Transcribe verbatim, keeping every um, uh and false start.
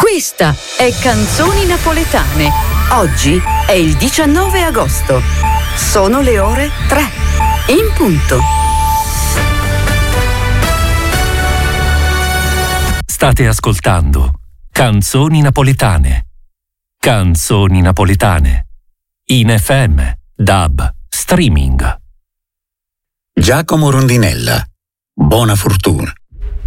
Questa è Canzoni Napoletane. Oggi è il diciannove agosto. Sono le ore tre. In punto. State ascoltando Canzoni Napoletane. Canzoni Napoletane. In F M, D A B, streaming. Giacomo Rondinella. Buona fortuna.